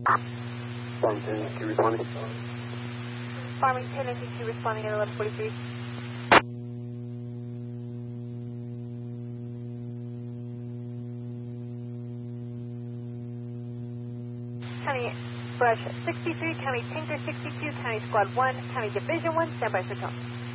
Farmington, Q responding. Farmington, NTT responding at 1143. County Brush 63, County Tinker 62, County Squad 1, County Division 1, standby for tone.